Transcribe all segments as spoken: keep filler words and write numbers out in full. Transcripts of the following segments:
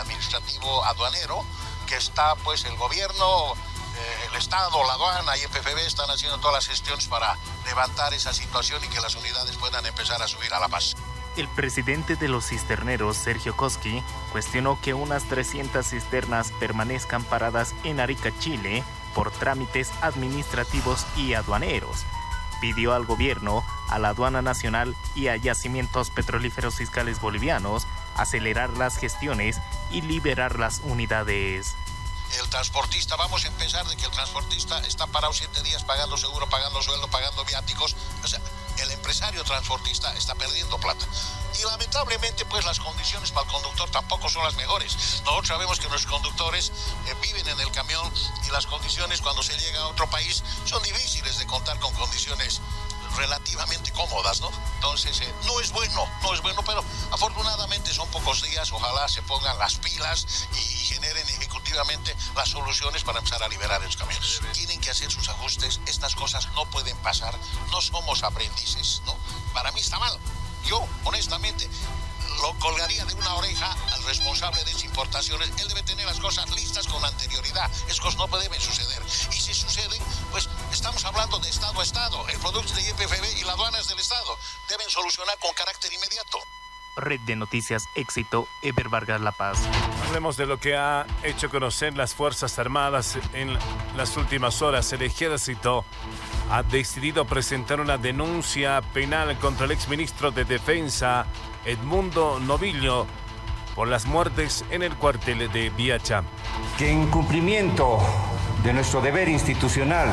administrativo aduanero, que está pues el gobierno, eh, el Estado, la aduana y el P F B están haciendo todas las gestiones para levantar esa situación y que las unidades puedan empezar a subir a La Paz. El presidente de los cisterneros, Sergio Koski, cuestionó que unas trescientas cisternas permanezcan paradas en Arica, Chile, por trámites administrativos y aduaneros. Pidió al gobierno, a la aduana nacional y a yacimientos petrolíferos fiscales bolivianos acelerar las gestiones y liberar las unidades. El transportista, vamos a empezar de que el transportista está parado siete días pagando seguro, pagando sueldo, pagando viáticos. O sea, el empresario transportista está perdiendo plata. Y lamentablemente, pues las condiciones para el conductor tampoco son las mejores. Nosotros sabemos que nuestros conductores eh, viven en el camión y las condiciones cuando se llega a otro país son difíciles de contar con condiciones relativamente cómodas, ¿no? Entonces, eh, no es bueno, no es bueno, pero afortunadamente son pocos días. Ojalá se pongan las pilas y generen ejecutivamente las soluciones para empezar a liberar los camiones. Tienen que hacer sus ajustes, estas cosas no pueden pasar, no somos aprendices, ¿no? Para mí está mal. Yo, honestamente, lo colgaría de una oreja al responsable de esas importaciones. Él debe tener las cosas listas con anterioridad. Esas cosas no deben suceder. Y si suceden, pues estamos hablando de Estado a Estado. El producto de Y P F B y la aduana es del Estado. Deben solucionar con carácter inmediato. Red de Noticias Éxito, Eber Vargas, La Paz. Hablemos de lo que ha hecho conocer las Fuerzas Armadas en las últimas horas. El Ejército ha decidido presentar una denuncia penal contra el exministro de Defensa, Edmundo Novillo, por las muertes en el cuartel de Biacha. Que en cumplimiento de nuestro deber institucional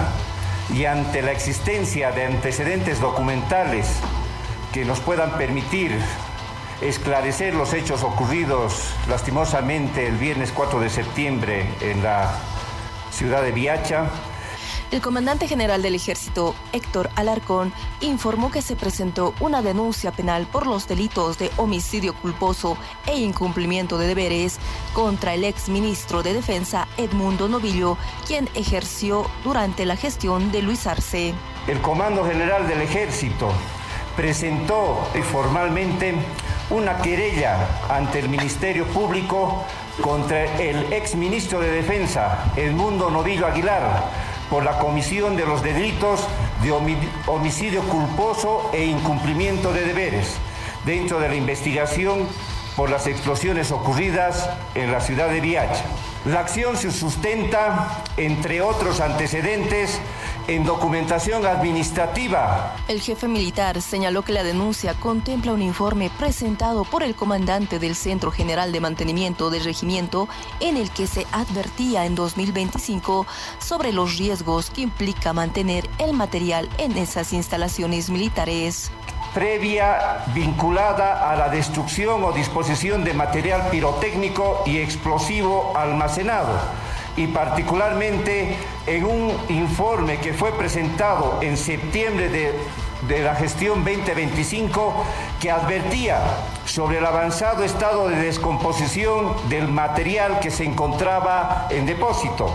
y ante la existencia de antecedentes documentales que nos puedan permitir esclarecer los hechos ocurridos lastimosamente el viernes cuatro de septiembre en la ciudad de Biacha, el comandante general del Ejército, Héctor Alarcón, informó que se presentó una denuncia penal por los delitos de homicidio culposo e incumplimiento de deberes contra el exministro de Defensa, Edmundo Novillo, quien ejerció durante la gestión de Luis Arce. El Comando General del Ejército presentó formalmente una querella ante el Ministerio Público contra el exministro de Defensa, Edmundo Novillo Aguilar, por la comisión de los delitos de homicidio culposo e incumplimiento de deberes, dentro de la investigación por las explosiones ocurridas en la ciudad de Biacha. La acción se sustenta, entre otros antecedentes, en documentación administrativa. El jefe militar señaló que la denuncia contempla un informe presentado por el comandante del Centro General de Mantenimiento del Regimiento, en el que se advertía en dos mil veinticinco sobre los riesgos que implica mantener el material en esas instalaciones militares. Previa vinculada a la destrucción o disposición de material pirotécnico y explosivo almacenado, y particularmente en un informe que fue presentado en septiembre de, de la gestión veinte veinticinco, que advertía sobre el avanzado estado de descomposición del material que se encontraba en depósito.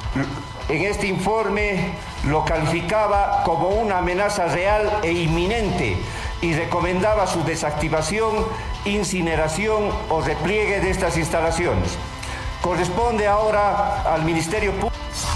En este informe lo calificaba como una amenaza real e inminente y recomendaba su desactivación, incineración o repliegue de estas instalaciones. Corresponde ahora al Ministerio Público.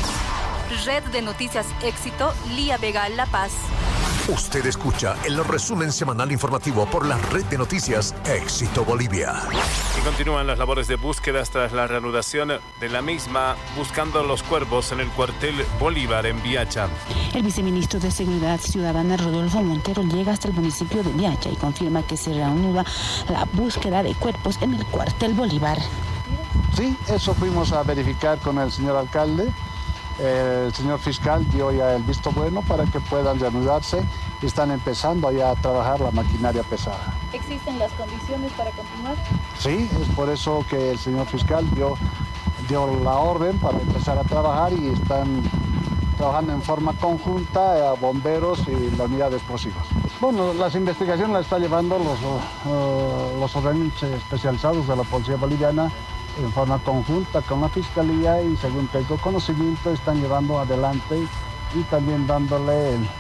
Red de Noticias Éxito, Lía Vega, La Paz. Usted escucha el resumen semanal informativo por la Red de Noticias Éxito Bolivia. Y continúan las labores de búsqueda tras la reanudación de la misma, buscando los cuerpos en el cuartel Bolívar en Biacha. El viceministro de Seguridad Ciudadana, Rodolfo Montero, llega hasta el municipio de Biacha y confirma que se reanuda la búsqueda de cuerpos en el cuartel Bolívar. Sí, eso fuimos a verificar con el señor alcalde. El señor fiscal dio ya el visto bueno para que puedan reanudarse y están empezando ya a trabajar la maquinaria pesada. ¿Existen las condiciones para continuar? Sí, es por eso que el señor fiscal dio, dio la orden para empezar a trabajar y están trabajando en forma conjunta a bomberos y la unidad de explosivos. Bueno, las investigaciones las está llevando los, uh, los organismos especializados de la Policía Boliviana en forma conjunta con la Fiscalía, y según tengo conocimiento están llevando adelante y también dándole el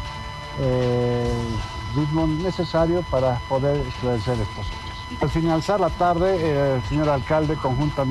eh, ritmo necesario para poder esclarecer estos hechos. Al finalizar la tarde, el señor alcalde conjuntamente